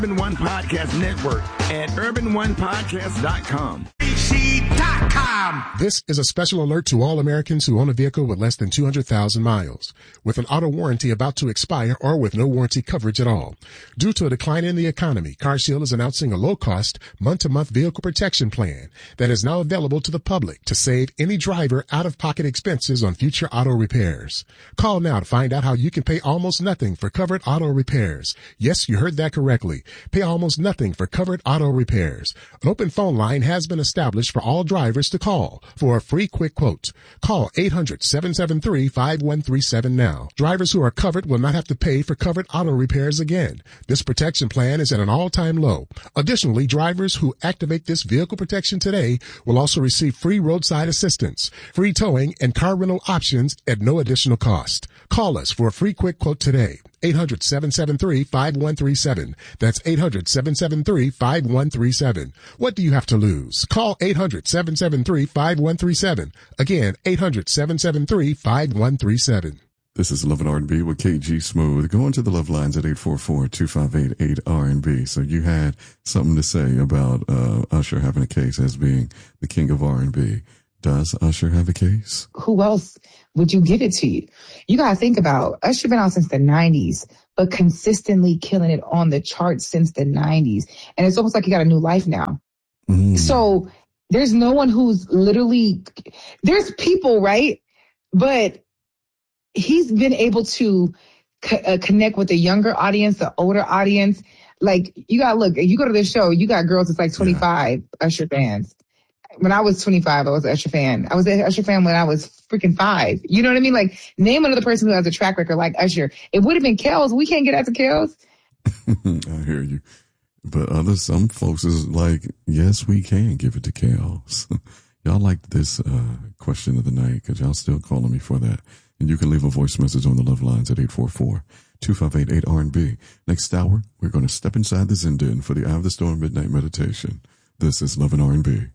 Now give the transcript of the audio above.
Urban One Podcast Network at urbanonepodcast.com. This is a special alert to all Americans who own a vehicle with less than 200,000 miles, with an auto warranty about to expire or with no warranty coverage at all. Due to a decline in the economy, CarShield is announcing a low-cost, month-to-month vehicle protection plan that is now available to the public to save any driver out-of-pocket expenses on future auto repairs. Call now to find out how you can pay almost nothing for covered auto repairs. Yes, you heard that correctly. Pay almost nothing for covered auto repairs. An open phone line has been established for all drivers to call for a free quick quote. Call 800-773-5137 now. Drivers who are covered will not have to pay for covered auto repairs again. This protection plan is at an all-time low. Additionally, drivers who activate this vehicle protection today will also receive free roadside assistance, free towing, and car rental options at no additional cost. Call us for a free quick quote today. 800-773-5137. That's 800-773-5137. What do you have to lose? Call 800-773-5137. Again, 800-773-5137. This is Love and R&B with KG Smooth. Go into the love lines at 844-258-8RB. So you had something to say about Usher having a case as being the king of R&B. Does Usher have a case? Who else would you give it to? You got to think about Usher been out since the 90s, but consistently killing it on the charts since the 90s. And it's almost like he got a new life now. So there's no one who's literally, there's people, right? But he's been able to connect with the younger audience, the older audience. Like, you got to look, you go to this show, you got girls that's like 25 Usher fans. When I was 25, I was an Usher fan. I was an Usher fan when I was freaking 5. You know what I mean? Like, name another person who has a track record like Usher. It would have been Kels. We can't get out to Kels. I hear you. But some folks is like, yes, we can give it to Kels. Y'all like this question of the night because y'all still calling me for that. And you can leave a voice message on the love lines at 844-258-8RB. Next hour, we're going to step inside the Zen Den for the Eye of the Storm Midnight Meditation. This is Love and R&B.